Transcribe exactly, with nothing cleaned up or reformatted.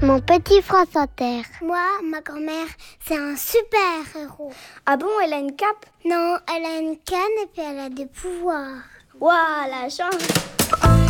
mon petit France Inter. Moi, ma grand-mère, c'est un super héros. Ah bon, elle a une cape? Non, elle a une canne et puis elle a des pouvoirs. Waouh, la chance!